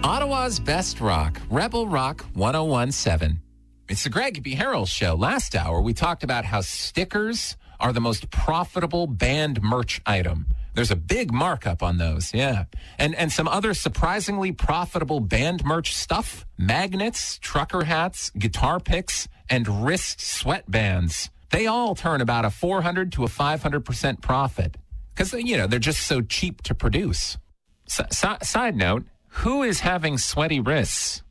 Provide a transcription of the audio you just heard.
Ottawa's best rock, Rebel Rock 1017. It's the Greg B. Harrell Show. Last hour, we talked about how stickers are the most profitable band merch item. There's a big markup on those, yeah. And some other surprisingly profitable band merch stuff, magnets, trucker hats, guitar picks, and wrist sweatbands. They all turn about a 400 to a 500% profit because, they're just so cheap to produce. Side note, who is having sweaty wrists?